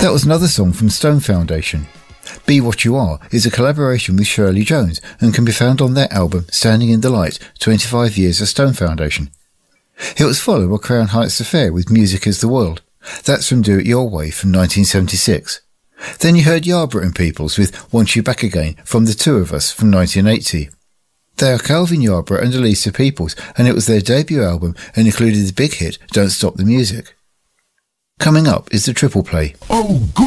That was another song from Stone Foundation. Be What You Are is a collaboration with Shirley Jones and can be found on their album Standing in the Light, 25 Years of Stone Foundation. It was followed by Crown Heights Affair with Music is the World. That's from Do It Your Way from 1976. Then you heard Yarborough and Peoples with Want You Back Again from The Two of Us from 1980. They are Calvin Yarborough and Elisa Peoples, and it was their debut album and included the big hit Don't Stop the Music. Coming up is the Triple Play. Oh, good.